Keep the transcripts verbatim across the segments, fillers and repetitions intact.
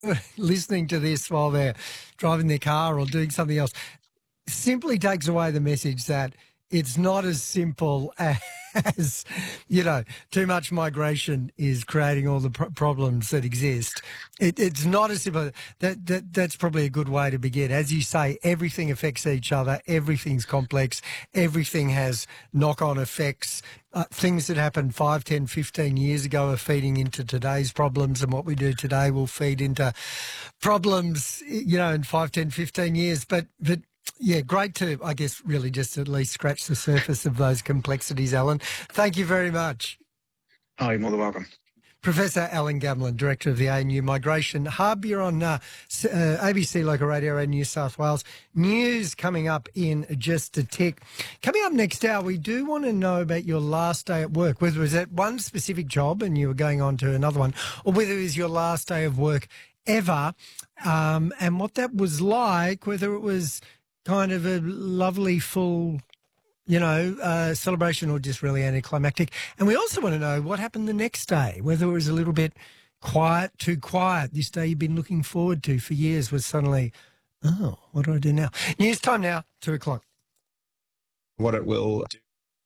listening to this while they're driving their car or doing something else simply takes away the message that it's not as simple as, you know, too much migration is creating all the pr- problems that exist. It, it's not as simple. That, that That's probably a good way to begin. As you say, everything affects each other. Everything's complex. Everything has knock-on effects. Uh, things that happened five, ten, fifteen years ago are feeding into today's problems, and what we do today will feed into problems, you know, in five, ten, fifteen years. But, but yeah, great to, I guess, really just at least scratch the surface of those complexities, Alan. Thank you very much. Oh, you're more than welcome. Professor Alan Gamlin, Director of the A N U Migration Hub. You're on uh, uh, A B C Local Radio in New South Wales. News coming up in just a tick. Coming up next hour, we do want to know about your last day at work, whether it was at one specific job and you were going on to another one, or whether it was your last day of work ever, um, and what that was like, whether it was kind of a lovely, full, you know, uh, celebration or just really anticlimactic. And we also want to know what happened the next day, whether it was a little bit quiet, too quiet. This day you've been looking forward to for years was suddenly, oh, what do I do now? News time now, two o'clock. What it will do.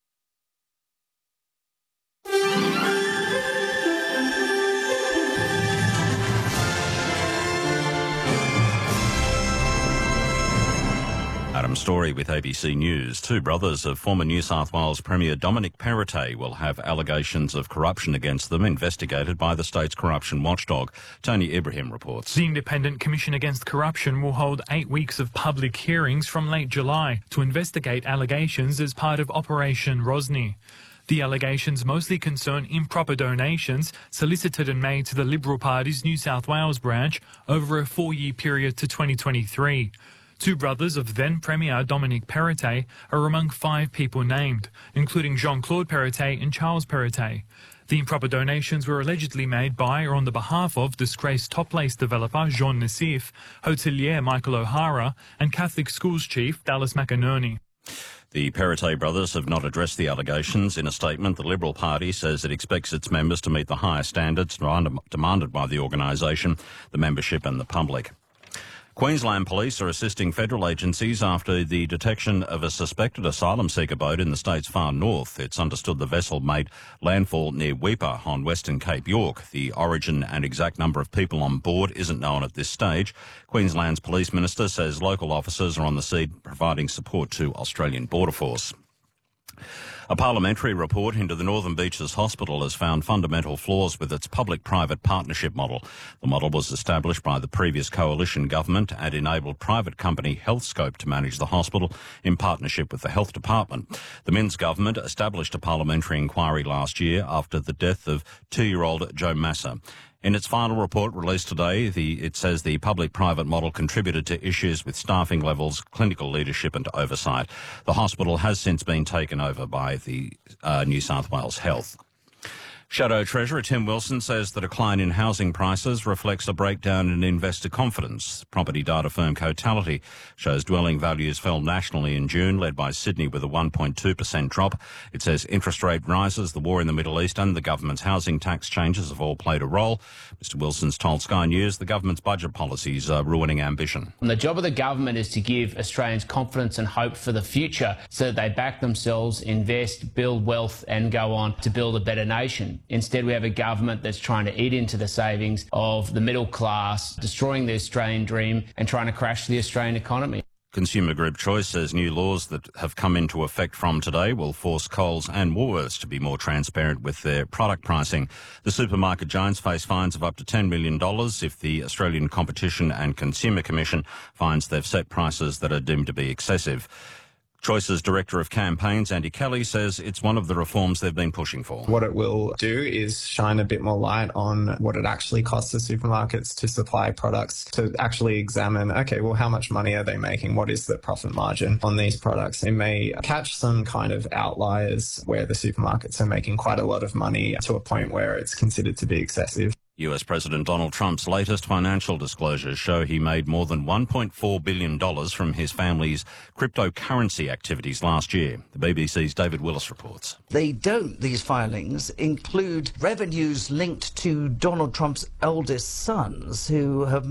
Adam Story with A B C News. Two brothers of former New South Wales Premier Dominic Perrottet will have allegations of corruption against them investigated by the state's corruption watchdog. Tony Ibrahim reports. The Independent Commission Against Corruption will hold eight weeks of public hearings from late July to investigate allegations as part of Operation Rosny. The allegations mostly concern improper donations solicited and made to the Liberal Party's New South Wales branch over a four-year period to twenty twenty-three. Two brothers of then Premier Dominic Perrottet are among five people named, including Jean-Claude Perrottet and Charles Perrottet. The improper donations were allegedly made by or on the behalf of disgraced Top Place developer Jean Nassif, hotelier Michael O'Hara, and Catholic schools chief Dallas McInerney. The Perrottet brothers have not addressed the allegations. In a statement, the Liberal Party says it expects its members to meet the higher standards demanded by the organisation, the membership and the public. Queensland Police are assisting federal agencies after the detection of a suspected asylum seeker boat in the state's far north. It's understood the vessel made landfall near Weipa on Western Cape York. The origin and exact number of people on board isn't known at this stage. Queensland's Police Minister says local officers are on the scene providing support to Australian Border Force. A parliamentary report into the Northern Beaches Hospital has found fundamental flaws with its public-private partnership model. The model was established by the previous coalition government and enabled private company Healthscope to manage the hospital in partnership with the Health Department. The Minns government established a parliamentary inquiry last year after the death of two-year-old Joe Massa. In its final report released today, the, it says the public-private model contributed to issues with staffing levels, clinical leadership and oversight. The hospital has since been taken over by the uh, New South Wales Health. Shadow Treasurer Tim Wilson says the decline in housing prices reflects a breakdown in investor confidence. Property data firm Cotality shows dwelling values fell nationally in June, led by Sydney with a one point two percent drop. It says interest rate rises, the war in the Middle East and the government's housing tax changes have all played a role. Mister Wilson's told Sky News the government's budget policies are ruining ambition. And the job of the government is to give Australians confidence and hope for the future so that they back themselves, invest, build wealth and go on to build a better nation. Instead, we have a government that's trying to eat into the savings of the middle class, destroying the Australian dream and trying to crash the Australian economy. Consumer Group Choice says new laws that have come into effect from today will force Coles and Woolworths to be more transparent with their product pricing. The supermarket giants face fines of up to ten million dollars if the Australian Competition and Consumer Commission finds they've set prices that are deemed to be excessive. Choice's Director of Campaigns, Andy Kelly, says it's one of the reforms they've been pushing for. What it will do is shine a bit more light on what it actually costs the supermarkets to supply products, to actually examine, okay, well, how much money are they making? What is the profit margin on these products? It may catch some kind of outliers where the supermarkets are making quite a lot of money to a point where it's considered to be excessive. U S President Donald Trump's latest financial disclosures show he made more than one point four billion dollars from his family's cryptocurrency activities last year. The B B C's David Willis reports. They don't, these filings, include revenues linked to Donald Trump's eldest sons who have